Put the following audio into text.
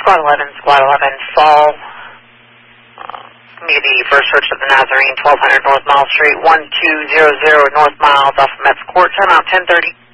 Squad 11, fall. Maybe first search of the Nazarene, 1200 North Mile Street, 1200 North Miles off of Mets Court, timeout 10:30.